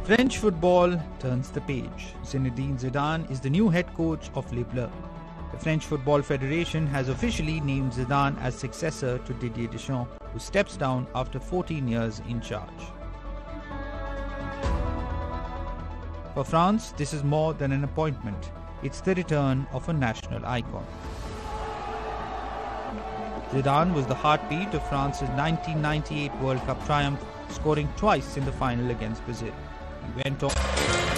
French football turns the page. Zinedine Zidane is the new head coach of Les Bleus. The French Football Federation has officially named Zidane as successor to Didier Deschamps, who steps down after 14 years in charge. For France, this is more than an appointment. It's the return of a national icon. Zidane was the heartbeat of France's 1998 World Cup triumph, scoring twice in the final against Brazil. He went on